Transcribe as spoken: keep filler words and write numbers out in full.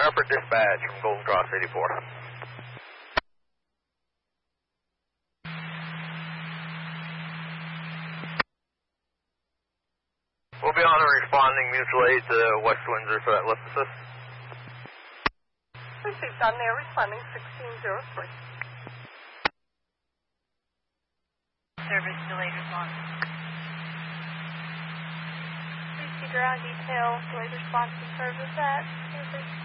Hartford dispatch from Golden Cross eighty-four. We'll be on a responding mutual aid to West Windsor for that lift assist. Received on there, responding sixteen oh three. Service delayed response. Please see ground detail, delayed response to service at